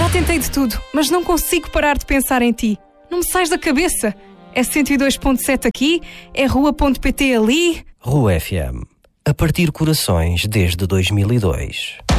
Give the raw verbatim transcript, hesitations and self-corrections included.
tentei de tudo, mas não consigo parar de pensar em ti. Não me sais da cabeça. É cento e dois ponto sete aqui, é rua ponto pt ali. Rua F M. A partir corações desde dois mil e dois.